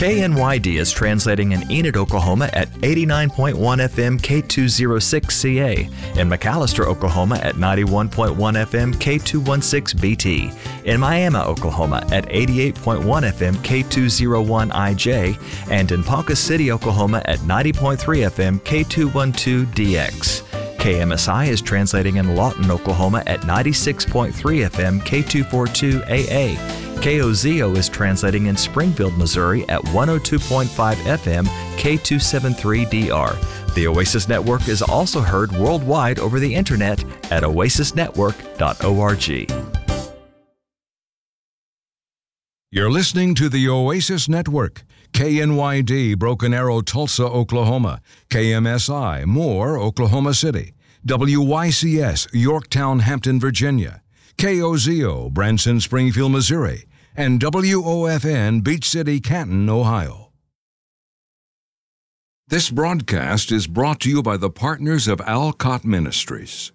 KNYD is translating in Enid, Oklahoma at 89.1 FM K206CA, in McAllister, Oklahoma at 91.1 FM K216BT, in Miami, Oklahoma at 88.1 FM K201IJ, and in Ponca City, Oklahoma at 90.3 FM K212DX. KMSI is translating in Lawton, Oklahoma at 96.3 FM K242AA. KOZO is translating in Springfield, Missouri at 102.5 FM K273DR. The Oasis Network is also heard worldwide over the internet at oasisnetwork.org. You're listening to the Oasis Network. KNYD, Broken Arrow, Tulsa, Oklahoma. KMSI, Moore, Oklahoma City. WYCS, Yorktown, Hampton, Virginia. KOZO, Branson, Springfield, Missouri. And WOFN, Beach City, Canton, Ohio. This broadcast is brought to you by the partners of Alcott Ministries.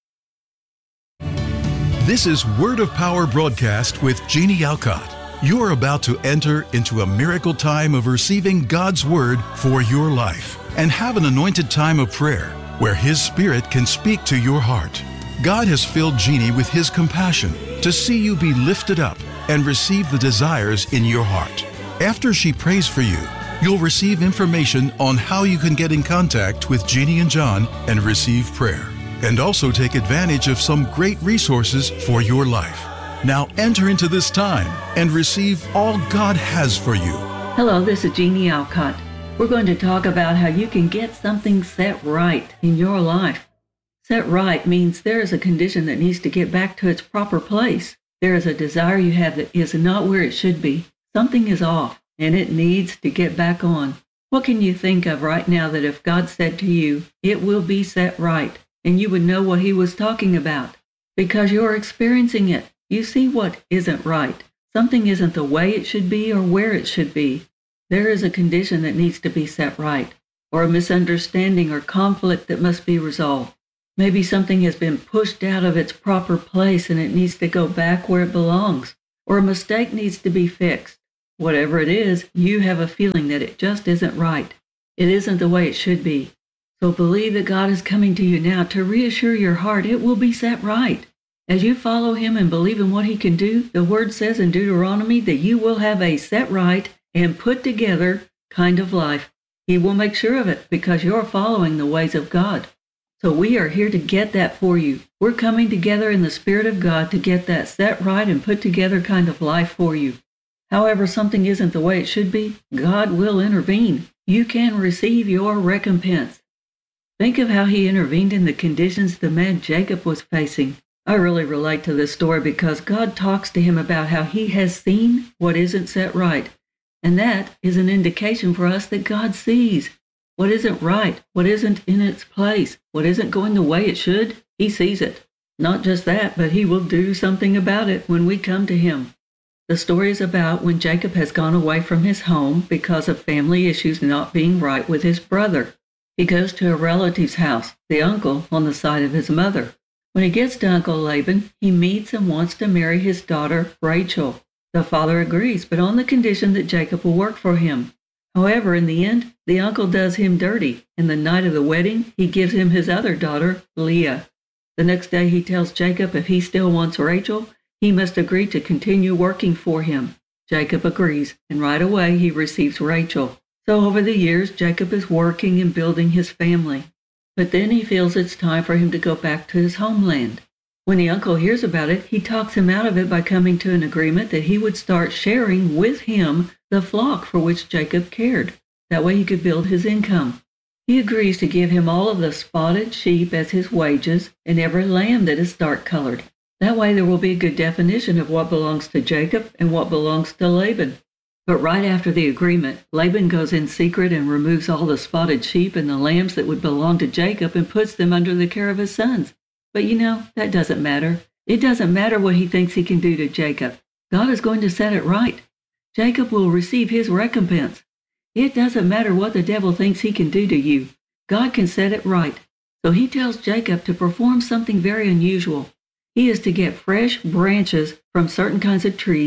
This is Word of Power broadcast with Jeannie Alcott. You are about to enter into a miracle time of receiving God's Word for your life and have an anointed time of prayer where His Spirit can speak to your heart. God has filled Jeannie with His compassion to see you be lifted up and receive the desires in your heart. After she prays for you, you'll receive information on how you can get in contact with Jeannie and John and receive prayer, and also take advantage of some great resources for your life. Now enter into this time and receive all God has for you. Hello, this is Jeannie Alcott. We're going to talk about how you can get something set right in your life. Set right means there is a condition that needs to get back to its proper place. There is a desire you have that is not where it should be. Something is off, and it needs to get back on. What can you think of right now that if God said to you, it will be set right, and you would know what He was talking about? Because you're experiencing it. You see what isn't right. Something isn't the way it should be or where it should be. There is a condition that needs to be set right, or a misunderstanding or conflict that must be resolved. Maybe something has been pushed out of its proper place and it needs to go back where it belongs, or a mistake needs to be fixed. Whatever it is, you have a feeling that it just isn't right. It isn't the way it should be. So believe that God is coming to you now to reassure your heart it will be set right. As you follow Him and believe in what He can do, the Word says in Deuteronomy that you will have a set right and put together kind of life. He will make sure of it because you're following the ways of God. So we are here to get that for you. We're coming together in the Spirit of God to get that set right and put together kind of life for you. However, something isn't the way it should be, God will intervene. You can receive your recompense. Think of how He intervened in the conditions the man Jacob was facing. I really relate to this story because God talks to him about how He has seen what isn't set right. And that is an indication for us that God sees what isn't right, what isn't in its place, what isn't going the way it should. He sees it. Not just that, but He will do something about it when we come to Him. The story is about when Jacob has gone away from his home because of family issues not being right with his brother. He goes to a relative's house, the uncle on the side of his mother. When he gets to Uncle Laban, he meets and wants to marry his daughter, Rachel. The father agrees, but on the condition that Jacob will work for him. However, in the end, the uncle does him dirty, and the night of the wedding, he gives him his other daughter, Leah. The next day, he tells Jacob if he still wants Rachel, he must agree to continue working for him. Jacob agrees, and right away, he receives Rachel. So over the years, Jacob is working and building his family. But then he feels it's time for him to go back to his homeland. When the uncle hears about it, he talks him out of it by coming to an agreement that he would start sharing with him the flock for which Jacob cared. That way he could build his income. He agrees to give him all of the spotted sheep as his wages and every lamb that is dark-colored. That way there will be a good definition of what belongs to Jacob and what belongs to Laban. But right after the agreement, Laban goes in secret and removes all the spotted sheep and the lambs that would belong to Jacob and puts them under the care of his sons. But that doesn't matter. It doesn't matter what he thinks he can do to Jacob. God is going to set it right. Jacob will receive his recompense. It doesn't matter what the devil thinks he can do to you. God can set it right. So He tells Jacob to perform something very unusual. He is to get fresh branches from certain kinds of trees,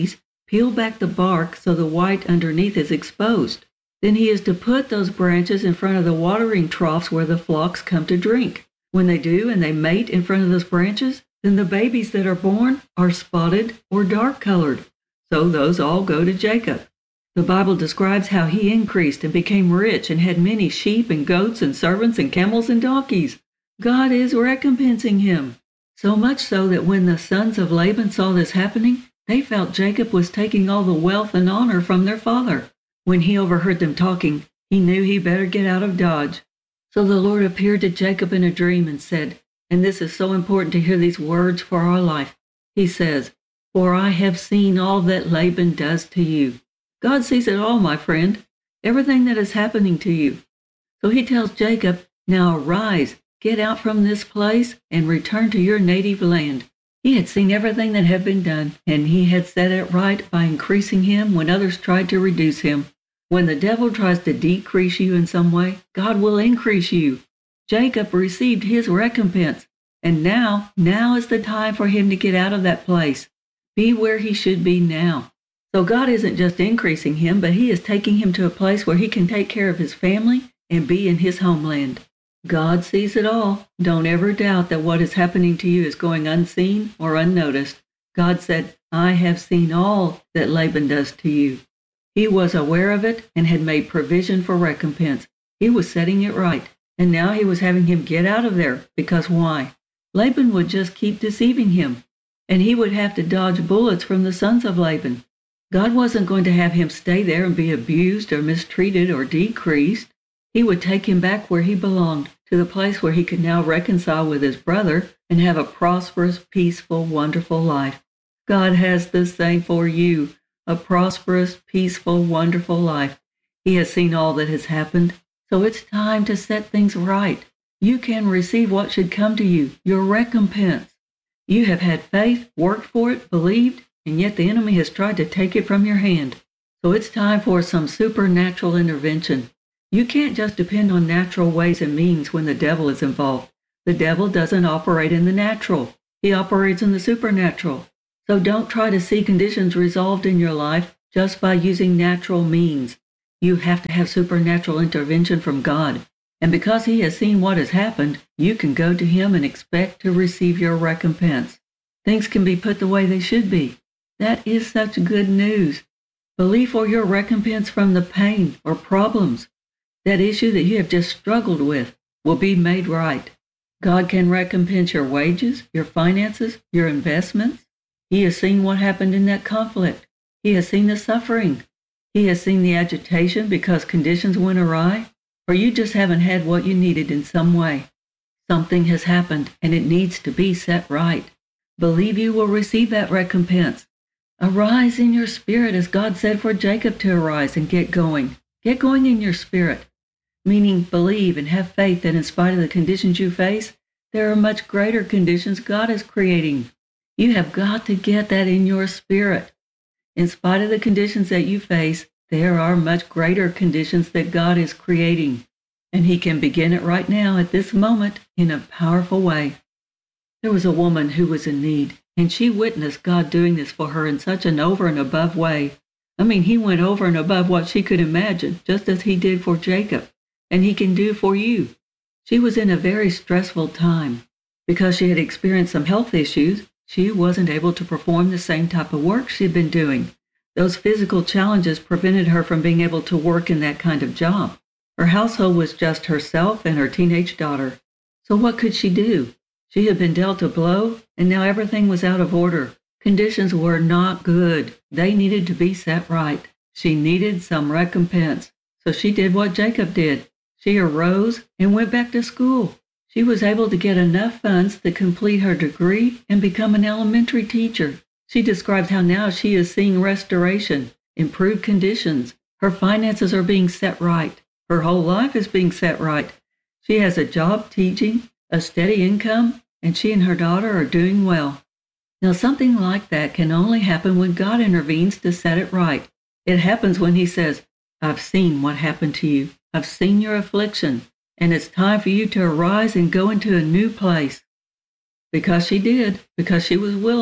peel back the bark so the white underneath is exposed. Then he is to put those branches in front of the watering troughs where the flocks come to drink. When they do and they mate in front of those branches, then the babies that are born are spotted or dark-colored. So those all go to Jacob. The Bible describes how he increased and became rich and had many sheep and goats and servants and camels and donkeys. God is recompensing him. So much so that when the sons of Laban saw this happening, they felt Jacob was taking all the wealth and honor from their father. When he overheard them talking, he knew he better get out of Dodge. So the Lord appeared to Jacob in a dream and said, and this is so important to hear these words for our life. He says, "For I have seen all that Laban does to you." God sees it all, my friend, everything that is happening to you. So he tells Jacob, "Now arise, get out from this place, and return to your native land." He had seen everything that had been done, and he had set it right by increasing him when others tried to reduce him. When the devil tries to decrease you in some way, God will increase you. Jacob received his recompense, and now is the time for him to get out of that place. Be where he should be now. So God isn't just increasing him, but he is taking him to a place where he can take care of his family and be in his homeland. God sees it all. Don't ever doubt that what is happening to you is going unseen or unnoticed. God said, "I have seen all that Laban does to you." He was aware of it and had made provision for recompense. He was setting it right, and now he was having him get out of there, because why? Laban would just keep deceiving him, and he would have to dodge bullets from the sons of Laban. God wasn't going to have him stay there and be abused or mistreated or decreased. He would take him back where he belonged, to the place where he could now reconcile with his brother and have a prosperous, peaceful, wonderful life. God has the same for you, a prosperous, peaceful, wonderful life. He has seen all that has happened, so it's time to set things right. You can receive what should come to you, your recompense. You have had faith, worked for it, believed, and yet the enemy has tried to take it from your hand. So it's time for some supernatural intervention. You can't just depend on natural ways and means when the devil is involved. The devil doesn't operate in the natural. He operates in the supernatural. So don't try to see conditions resolved in your life just by using natural means. You have to have supernatural intervention from God. And because he has seen what has happened, you can go to him and expect to receive your recompense. Things can be put the way they should be. That is such good news. Believe for your recompense from the pain or problems. That issue that you have just struggled with will be made right. God can recompense your wages, your finances, your investments. He has seen what happened in that conflict. He has seen the suffering. He has seen the agitation because conditions went awry, or you just haven't had what you needed in some way. Something has happened, and it needs to be set right. Believe you will receive that recompense. Arise in your spirit, as God said for Jacob to arise and get going. Get going in your spirit, meaning believe and have faith that in spite of the conditions you face, there are much greater conditions God is creating. You have got to get that in your spirit. In spite of the conditions that you face, there are much greater conditions that God is creating, and he can begin it right now at this moment in a powerful way. There was a woman who was in need, and she witnessed God doing this for her in such an over and above way. I mean, he went over and above what she could imagine, just as he did for Jacob, and he can do for you. She was in a very stressful time. Because she had experienced some health issues, she wasn't able to perform the same type of work she'd been doing. Those physical challenges prevented her from being able to work in that kind of job. Her household was just herself and her teenage daughter. So what could she do? She had been dealt a blow, and now everything was out of order. Conditions were not good. They needed to be set right. She needed some recompense. So she did what Jacob did. She arose and went back to school. She was able to get enough funds to complete her degree and become an elementary teacher. She describes how now she is seeing restoration, improved conditions. Her finances are being set right. Her whole life is being set right. She has a job teaching, a steady income, and she and her daughter are doing well. Now, something like that can only happen when God intervenes to set it right. It happens when he says, "I've seen what happened to you. I've seen your affliction, and it's time for you to arise and go into a new place." Because she did, because she was willing,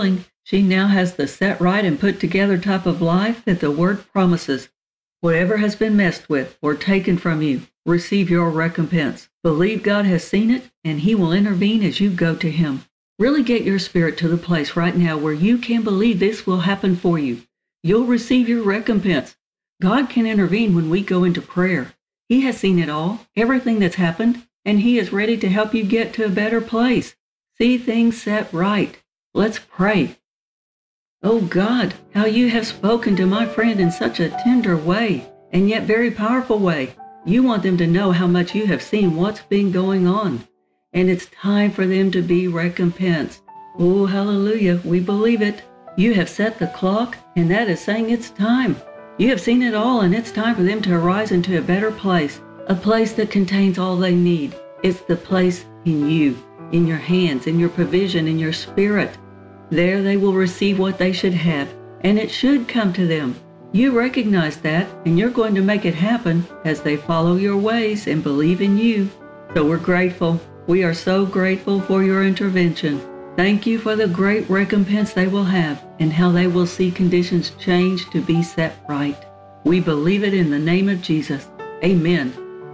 She now has the set right and put together type of life that the Word promises. Whatever has been messed with or taken from you, receive your recompense. Believe God has seen it, and He will intervene as you go to Him. Really get your spirit to the place right now where you can believe this will happen for you. You'll receive your recompense. God can intervene when we go into prayer. He has seen it all, everything that's happened, and He is ready to help you get to a better place. See things set right. Let's pray. Oh God, how you have spoken to my friend in such a tender way, and yet very powerful way. You want them to know how much you have seen what's been going on, and it's time for them to be recompensed. Oh, hallelujah, we believe it. You have set the clock, and that is saying it's time. You have seen it all, and it's time for them to arise into a better place, a place that contains all they need. It's the place in you, in your hands, in your provision, in your spirit. There they will receive what they should have, and it should come to them. You recognize that, and you're going to make it happen as they follow your ways and believe in you. So we're grateful. We are so grateful for your intervention. Thank you for the great recompense they will have and how they will see conditions change to be set right. We believe it in the name of Jesus. Amen.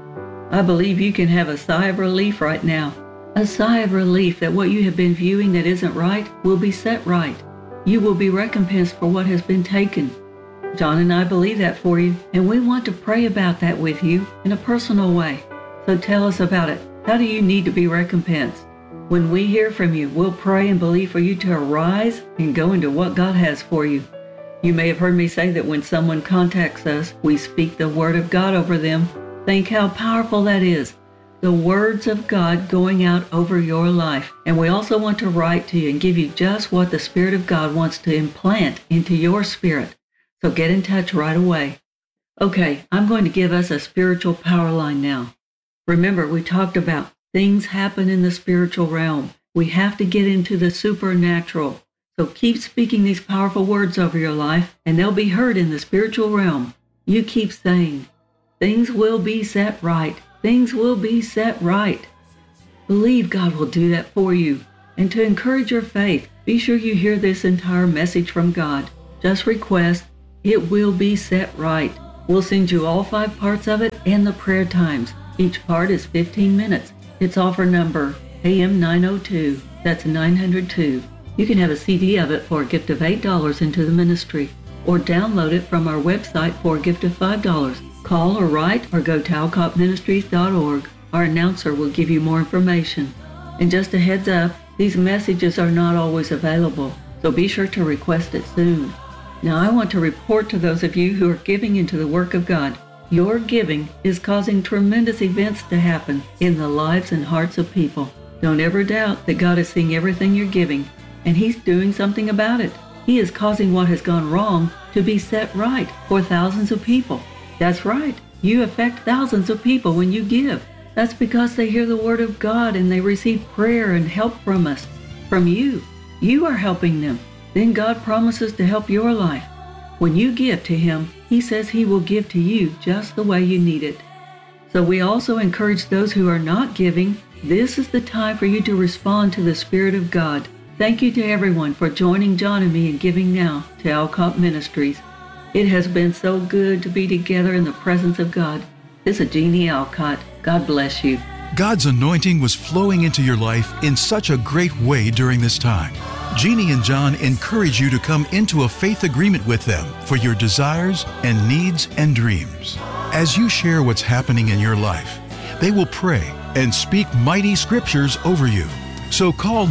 I believe you can have a sigh of relief right now. A sigh of relief that what you have been viewing that isn't right will be set right. You will be recompensed for what has been taken. John and I believe that for you, and we want to pray about that with you in a personal way. So tell us about it. How do you need to be recompensed? When we hear from you, we'll pray and believe for you to arise and go into what God has for you. You may have heard me say that when someone contacts us, we speak the Word of God over them. Think how powerful that is. The words of God going out over your life. And we also want to write to you and give you just what the Spirit of God wants to implant into your spirit. So get in touch right away. Okay, I'm going to give us a spiritual power line now. Remember, we talked about things happen in the spiritual realm. We have to get into the supernatural. So keep speaking these powerful words over your life, and they'll be heard in the spiritual realm. You keep saying, things will be set right. Things will be set right. Believe God will do that for you. And to encourage your faith, be sure you hear this entire message from God. Just request, it will be set right. We'll send you all 5 parts of it and the prayer times. Each part is 15 minutes. It's offer number AM 902. That's 902. You can have a CD of it for a gift of $8 into the ministry, or download it from our website for a gift of $5. Call or write or go to alcottministries.org. Our announcer will give you more information. And just a heads up, these messages are not always available, so be sure to request it soon. Now I want to report to those of you who are giving into the work of God. Your giving is causing tremendous events to happen in the lives and hearts of people. Don't ever doubt that God is seeing everything you're giving, and He's doing something about it. He is causing what has gone wrong to be set right for thousands of people. That's right. You affect thousands of people when you give. That's because they hear the Word of God and they receive prayer and help from us, from you. You are helping them. Then God promises to help your life. When you give to Him, He says He will give to you just the way you need it. So we also encourage those who are not giving, this is the time for you to respond to the Spirit of God. Thank you to everyone for joining John and me in giving now to Alcott Ministries. It has been so good to be together in the presence of God. This is Jeannie Alcott. God bless you. God's anointing was flowing into your life in such a great way during this time. Jeannie and John encourage you to come into a faith agreement with them for your desires and needs and dreams. As you share what's happening in your life, they will pray and speak mighty scriptures over you. So call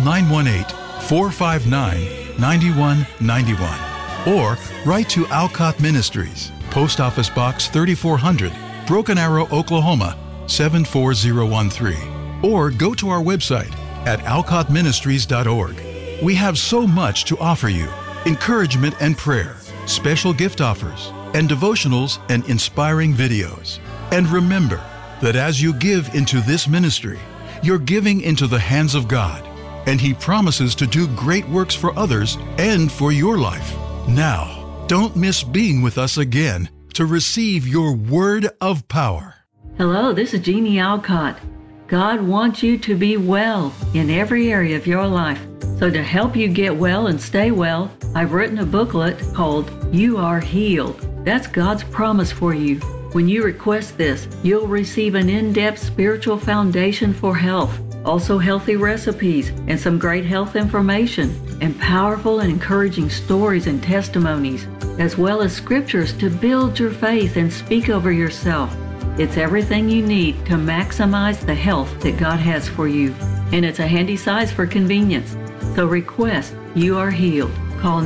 918-459-9191 or write to Alcott Ministries, Post Office Box 3400, Broken Arrow, Oklahoma 74013, or go to our website at alcottministries.org. We have so much to offer you: encouragement and prayer, special gift offers, and devotionals and inspiring videos. And remember that as you give into this ministry, you're giving into the hands of God, and He promises to do great works for others and for your life. Now, don't miss being with us again to receive your word of power. Hello, this is Jeannie Alcott. God wants you to be well in every area of your life. So to help you get well and stay well, I've written a booklet called You Are Healed. That's God's promise for you. When you request this, you'll receive an in-depth spiritual foundation for health, also healthy recipes and some great health information, and powerful and encouraging stories and testimonies, as well as scriptures to build your faith and speak over yourself. It's everything you need to maximize the health that God has for you. And it's a handy size for convenience. So request You Are Healed. Call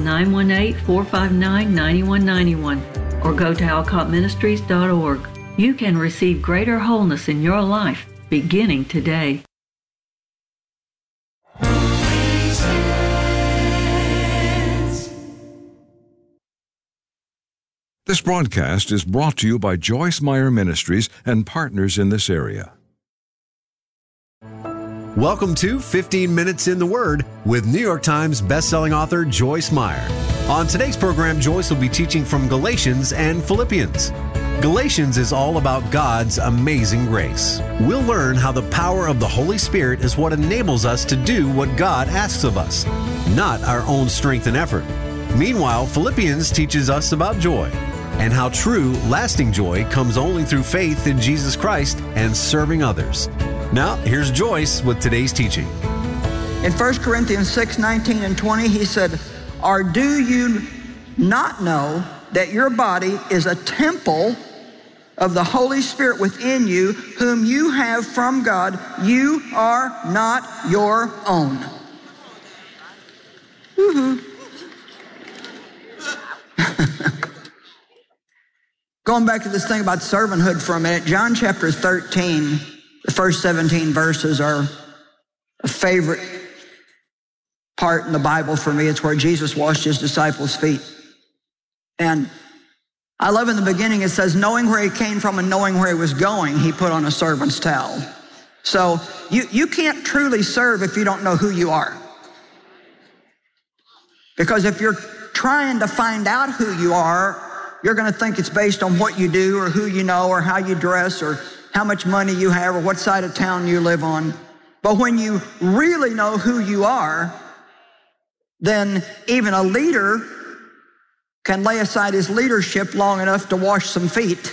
918-459-9191 or go to alcottministries.org. You can receive greater wholeness in your life beginning today. This broadcast is brought to you by Joyce Meyer Ministries and partners in this area. Welcome to 15 Minutes in the Word with New York Times bestselling author Joyce Meyer. On today's program, Joyce will be teaching from Galatians and Philippians. Galatians is all about God's amazing grace. We'll learn how the power of the Holy Spirit is what enables us to do what God asks of us, not our own strength and effort. Meanwhile, Philippians teaches us about joy and how true, lasting joy comes only through faith in Jesus Christ and serving others. Now, here's Joyce with today's teaching. In 1 Corinthians 6:19 and 20, he said, "Or do you not know that your body is a temple of the Holy Spirit within you, whom you have from God? You are not your own." Woo-hoo. Going back to this thing about servanthood for a minute, John chapter 13, the first 17 verses are a favorite part in the Bible for me. It's where Jesus washed his disciples' feet. And I love in the beginning, it says, knowing where he came from and knowing where he was going, he put on a servant's towel. So you can't truly serve if you don't know who you are. Because if you're trying to find out who you are, you're going to think it's based on what you do or who you know or how you dress or how much money you have or what side of town you live on. But when you really know who you are, then even a leader can lay aside his leadership long enough to wash some feet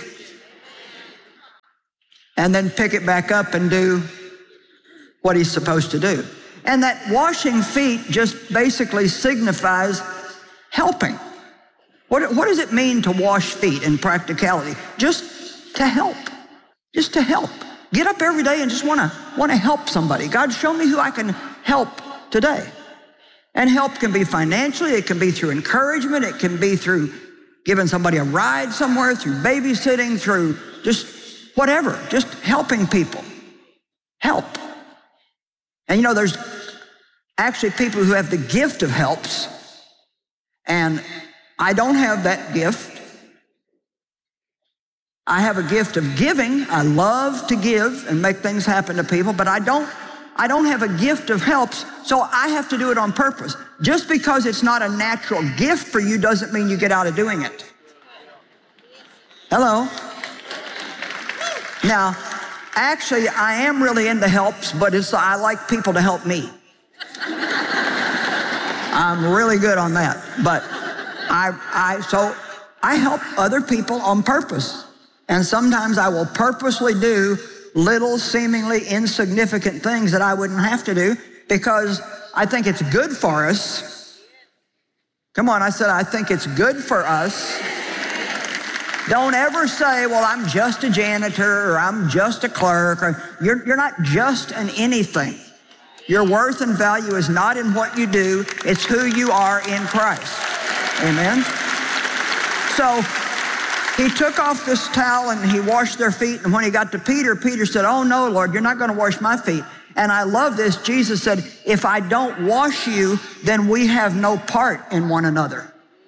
and then pick it back up and do what he's supposed to do. And that washing feet just basically signifies helping. What does it mean to wash feet in practicality? Just to help. Just to help. Get up every day and just want to help somebody. God, show me who I can help today. And help can be financially, it can be through encouragement, it can be through giving somebody a ride somewhere, through babysitting, through just whatever, just helping people. Help. And you know, there's actually people who have the gift of helps, and I don't have that gift. I have a gift of giving. I love to give and make things happen to people, but I don't have a gift of helps, so I have to do it on purpose. Just because it's not a natural gift for you doesn't mean you get out of doing it. Hello? Now, actually, I am really into helps, but I like people to help me. I'm really good on that, but so I help other people on purpose. And sometimes I will purposely do little seemingly insignificant things that I wouldn't have to do because I think it's good for us. Come on, I said I think it's good for us. Don't ever say, well, I'm just a janitor or I'm just a clerk. Or you're not just an anything. Your worth and value is not in what you do. It's who you are in Christ. Amen? So he took off this towel and he washed their feet. And when he got to Peter, Peter said, oh no, Lord, you're not going to wash my feet. And I love this. Jesus said, if I don't wash you, then we have no part in one another.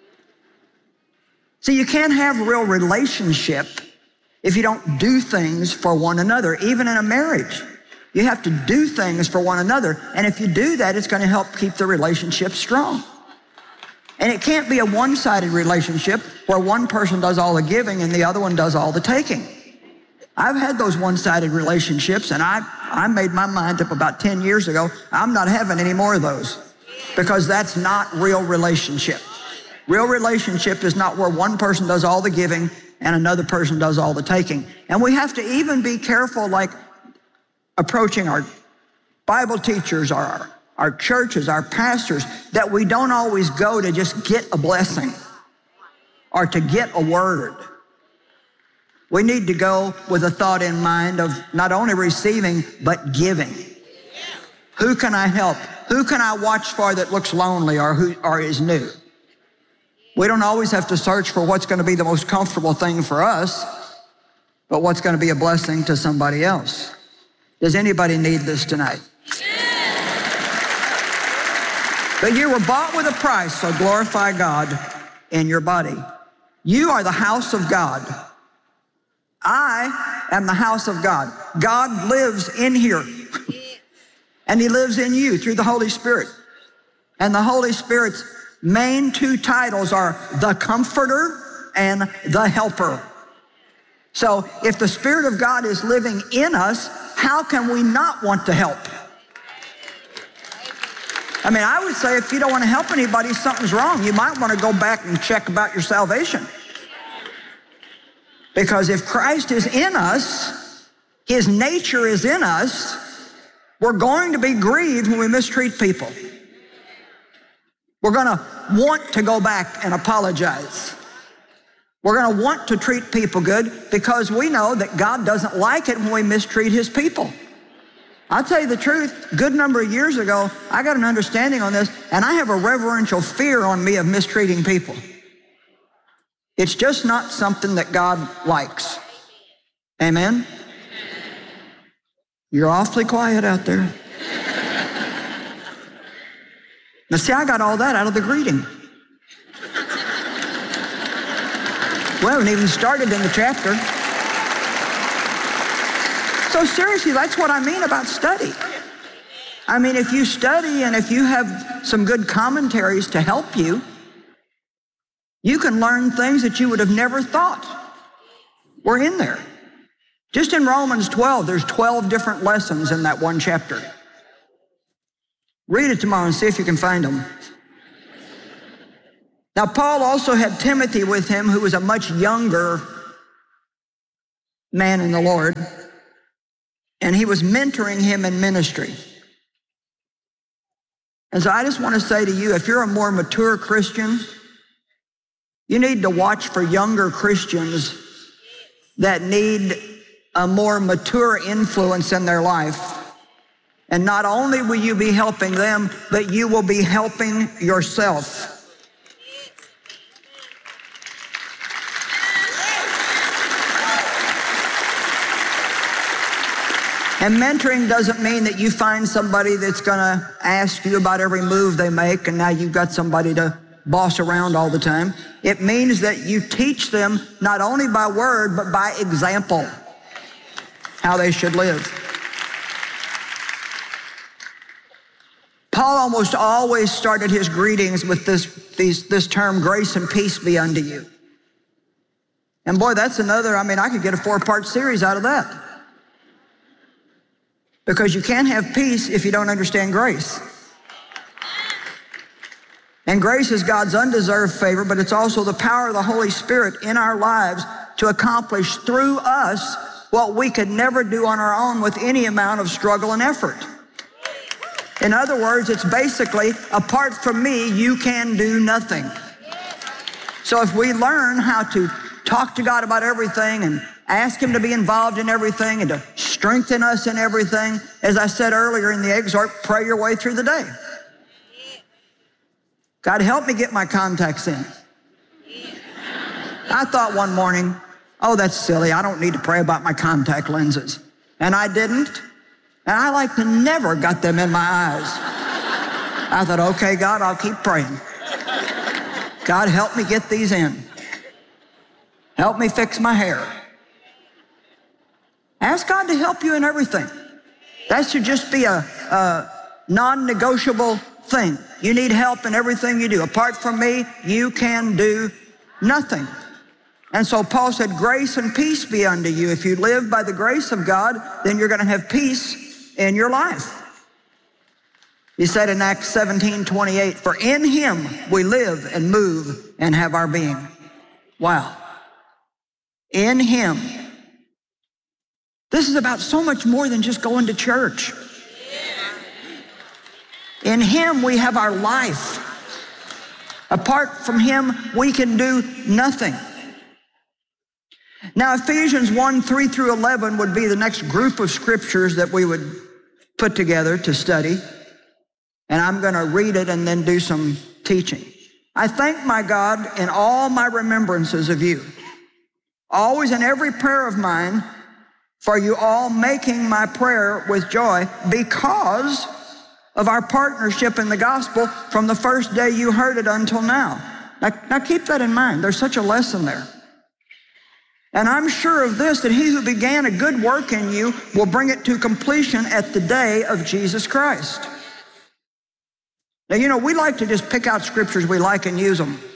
See, you can't have a real relationship if you don't do things for one another, even in a marriage. You have to do things for one another. And if you do that, it's going to help keep the relationship strong. And it can't be a one-sided relationship where one person does all the giving and the other one does all the taking. I've had those one-sided relationships, and I made my mind up about 10 years ago. I'm not having any more of those. because that's not real relationship. Real relationship is not where one person does all the giving and another person does all the taking. And we have to even be careful, like approaching our Bible teachers, our churches, our pastors, that we don't always go to just get a blessing or to get a word. We need to go with a thought in mind of not only receiving, but giving. Who can I help? Who can I watch for that looks lonely or is new? We don't always have to search for what's going to be the most comfortable thing for us, but what's going to be a blessing to somebody else. Does anybody need this tonight? But you were bought with a price, so glorify God in your body. You are the house of God. I am the house of God. God lives in here. And he lives in you through the Holy Spirit. And the Holy Spirit's main two titles are the Comforter and the Helper. So if the Spirit of God is living in us, how can we not want to help? I mean, I would say if you don't want to help anybody, something's wrong. You might want to go back and check about your salvation. Because if Christ is in us, his nature is in us, we're going to be grieved when we mistreat people. We're going to want to go back and apologize. We're going to want to treat people good because we know that God doesn't like it when we mistreat his people. I'll tell you the truth, a good number of years ago, I got an understanding on this, and I have a reverential fear on me of mistreating people. It's just not something that God likes. Amen? You're awfully quiet out there. Now see, I got all that out of the greeting. We haven't even started in the chapter. So seriously, that's what I mean about study. I mean, if you study and if you have some good commentaries to help you, you can learn things that you would have never thought were in there. Just in Romans 12, there's 12 different lessons in that one chapter. Read it tomorrow and see if you can find them. Now, Paul also had Timothy with him, who was a much younger man in the Lord, and he was mentoring him in ministry. And so I just want to say to you, if you're a more mature Christian, you need to watch for younger Christians that need a more mature influence in their life. And not only will you be helping them, but you will be helping yourself. And mentoring doesn't mean that you find somebody that's going to ask you about every move they make and now you've got somebody to boss around all the time. It means that you teach them not only by word, but by example, how they should live. Paul almost always started his greetings with this term, grace and peace be unto you. And boy, that's another, I could get a 4-part series out of that. Because you can't have peace if you don't understand grace. And grace is God's undeserved favor, but it's also the power of the Holy Spirit in our lives to accomplish through us what we could never do on our own with any amount of struggle and effort. In other words, it's basically, apart from me, you can do nothing. So if we learn how to talk to God about everything and ask him to be involved in everything and to strengthen us in everything, as I said earlier in the exhort, pray your way through the day. God, help me get my contacts in. I thought one morning, oh, that's silly. I don't need to pray about my contact lenses. And I didn't. And I like to never got them in my eyes. I thought, okay, God, I'll keep praying. God, help me get these in. Help me fix my hair. Ask God to help you in everything. That should just be a non-negotiable thing. You need help in everything you do. Apart from me, you can do nothing. And so Paul said, grace and peace be unto you. If you live by the grace of God, then you're going to have peace in your life. He said in Acts 17:28, for in him we live and move and have our being. Wow. In him. This is about so much more than just going to church. In him we have our life. Apart from him, we can do nothing. Now, Ephesians 1:3 through 11 would be the next group of scriptures that we would put together to study. And I'm going to read it and then do some teaching. I thank my God in all my remembrances of you, always in every prayer of mine, for you all, making my prayer with joy because of our partnership in the gospel from the first day you heard it until now. Now keep that in mind. There's such a lesson there. And I'm sure of this, that he who began a good work in you will bring it to completion at the day of Jesus Christ. Now, you know, we like to just pick out scriptures we like and use them.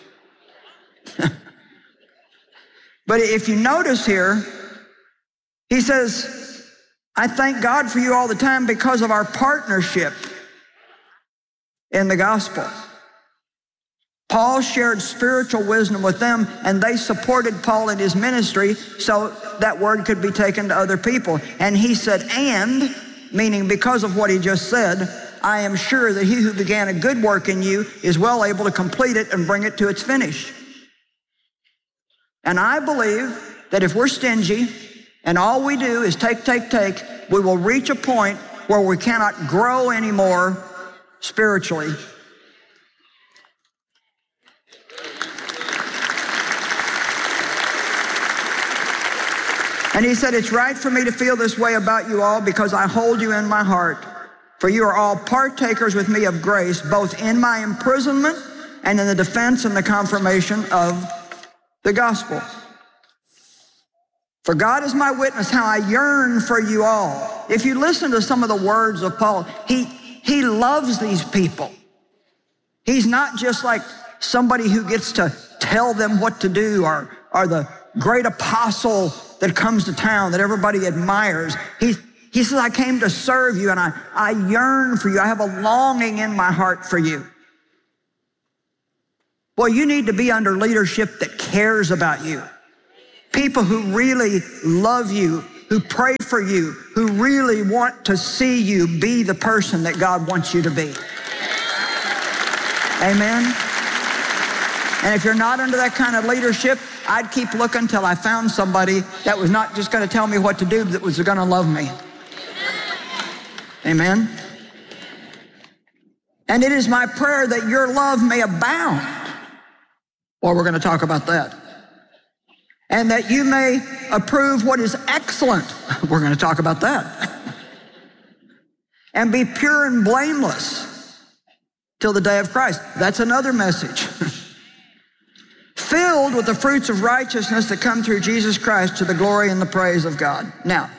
But if you notice here, he says, I thank God for you all the time because of our partnership in the gospel. Paul shared spiritual wisdom with them, and they supported Paul in his ministry so that word could be taken to other people. And he said, and, meaning because of what he just said, I am sure that he who began a good work in you is well able to complete it and bring it to its finish. And I believe that if we're stingy and all we do is take, we will reach a point where we cannot grow anymore spiritually. And he said, it's right for me to feel this way about you all because I hold you in my heart. For you are all partakers with me of grace, both in my imprisonment and in the defense and the confirmation of the gospel. For God is my witness how I yearn for you all. If you listen to some of the words of Paul, he loves these people. He's not just like somebody who gets to tell them what to do or the great apostle that comes to town that everybody admires. He says, I came to serve you and I yearn for you. I have a longing in my heart for you. Boy, you need to be under leadership that cares about you. People who really love you, who pray for you, who really want to see you be the person that God wants you to be. Amen? And if you're not under that kind of leadership, I'd keep looking till I found somebody that was not just going to tell me what to do, but that was going to love me. Amen? And it is my prayer that your love may abound. Well, we're going to talk about that. And that you may approve what is excellent. We're going to talk about that. And be pure and blameless till the day of Christ. That's another message. Filled with the fruits of righteousness that come through Jesus Christ to the glory and the praise of God. Now,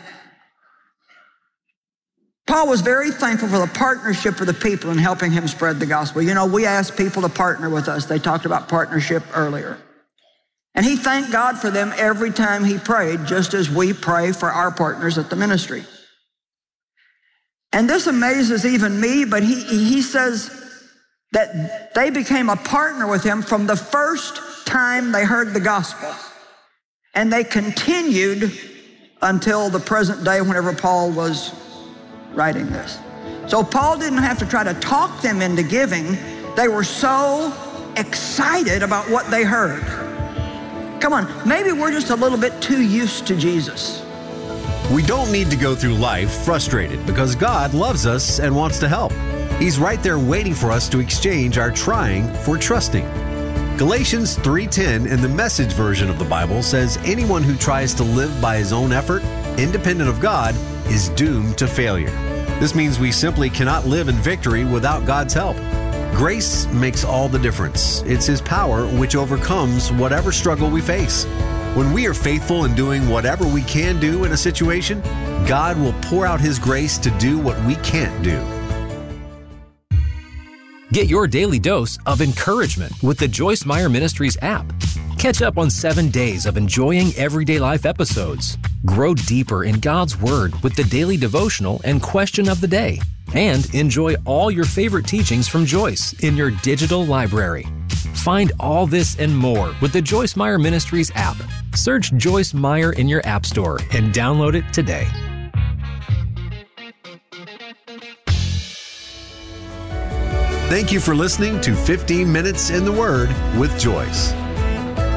Paul was very thankful for the partnership of the people in helping him spread the gospel. You know, we asked people to partner with us. They talked about partnership earlier. And he thanked God for them every time he prayed, just as we pray for our partners at the ministry. And this amazes even me, but he says that they became a partner with him from the first time they heard the gospel. And they continued until the present day whenever Paul was writing this. So Paul didn't have to try to talk them into giving. They were so excited about what they heard. Come on, maybe we're just a little bit too used to Jesus. We don't need to go through life frustrated because God loves us and wants to help. He's right there waiting for us to exchange our trying for trusting. Galatians 3:10 in the Message version of the Bible says anyone who tries to live by his own effort, independent of God, is doomed to failure. This means we simply cannot live in victory without God's help. Grace makes all the difference. It's His power which overcomes whatever struggle we face. When we are faithful in doing whatever we can do in a situation, God will pour out His grace to do what we can't do. Get your daily dose of encouragement with the Joyce Meyer Ministries app. Catch up on 7 days of enjoying everyday life episodes. Grow deeper in God's Word with the daily devotional and question of the day. And enjoy all your favorite teachings from Joyce in your digital library. Find all this and more with the Joyce Meyer Ministries app. Search Joyce Meyer in your app store and download it today. Thank you for listening to 15 Minutes in the Word with Joyce.